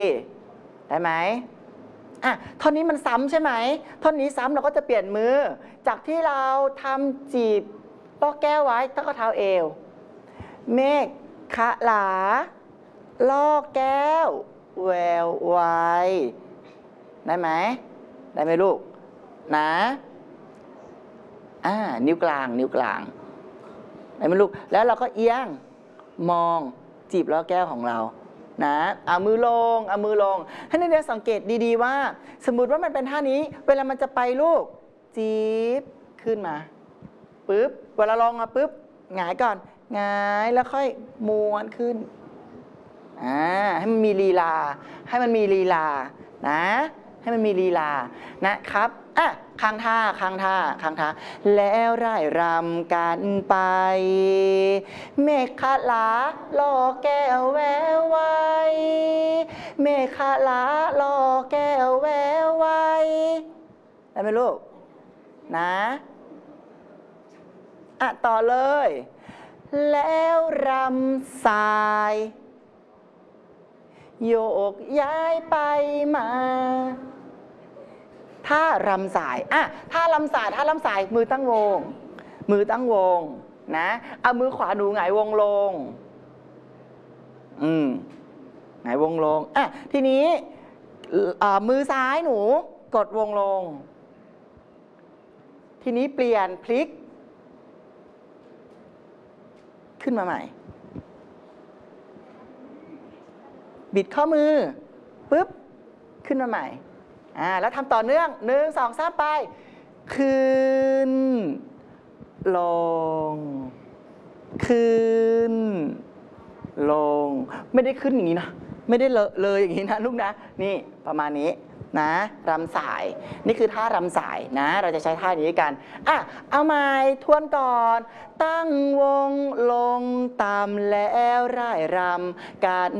ได้ไหมท่อนนี้มันซ้ำใช่ไหมท่อนนี้ซ้ำเราก็จะเปลี่ยนมือจากที่เราทำจีบป้อแก้วไว้ตั้งข้อเท้าเอวเมฆคะหลาล่อแก้วแววไวได้ไหมได้ไหมลูกนะนิ้วกลางได้ไหมลูกแล้วเราก็เอียงมองจีบล่อแก้วของเรานะเอามือลงให้นักเรียนสังเกตดีๆว่าสมมุติว่ามันเป็นท่านี้เวลามันจะไปลูกจีบขึ้นมาปึ๊บเวลาลองมาปึ๊บหงายก่อนหงายแล้วค่อยม้วนขึ้นให้มันมีลีลานะให้มันมีลีลานะครับข้างท่าแล้วร่ายรำกันไปเมฆขลาล่อแก้วแววไวเมฆขลาล่อแก้วแววไวได้ไหมลูกนะต่อเลยแล้วรำสายโยกย้ายไปมาถ้ารำสายถ้ารำสายมือตั้งวงนะเอามือขวาหนูหงายวงลงหงายวงลงทีนี้มือซ้ายหนูกดวงลงทีนี้เปลี่ยนพลิกขึ้นมาใหม่บิดข้อมือปึ๊บขึ้นมาใหม่แล้วทำต่อเนื่อง1 2 3ไปขึ้นลงไม่ได้ขึ้นอย่างนี้นะไม่ได้เลยอย่างนี้นะลูกนะนี่ประมาณนี้นะรำสายนี่คือท่ารำสายนะเราจะใช้ท่านี้กันเอาใหม่ทวนก่อนตั้งวงลงตามแล้วร่ายรำกัน